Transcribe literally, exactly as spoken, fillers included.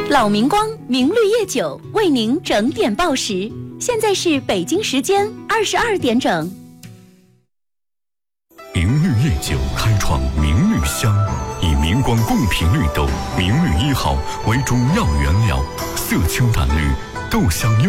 老明光明绿叶酒为您整点报时，现在是北京时间二十二点整。 明绿叶酒开创明绿香，以明光贡品绿豆明绿一号为主要原料，色清淡绿，豆香优。